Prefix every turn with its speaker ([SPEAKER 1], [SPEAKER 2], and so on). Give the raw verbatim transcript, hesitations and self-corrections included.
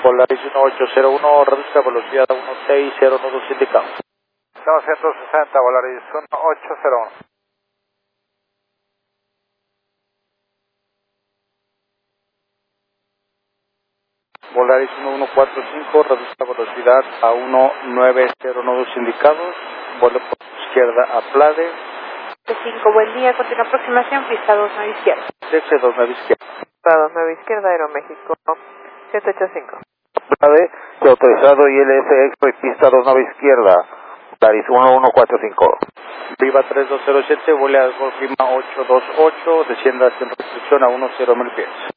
[SPEAKER 1] Polaris uno ocho cero uno, reduzca velocidad a uno seis cero nudos indicado.
[SPEAKER 2] Estamos ciento sesenta, Polaris uno ocho cero uno.
[SPEAKER 1] Polaris uno uno cuatro cinco, reduzca velocidad a uno nueve cero nudos indicados, vuelo por izquierda a Plade.
[SPEAKER 3] cinco, buen día, continua aproximación, pista dos, nueve izquierda.
[SPEAKER 1] D C dos nueve izquierda.
[SPEAKER 4] Pista dos nueve izquierda, Aeroméxico siete ocho cinco.
[SPEAKER 2] Plade, se autorizado I L S Expo y pista dos nueve izquierda, Polaris uno uno cuatro cinco.
[SPEAKER 1] Viva tres dos cero siete, vuela a Golf Lima ocho dos ocho, descienda sin restricción a uno cero mil pies.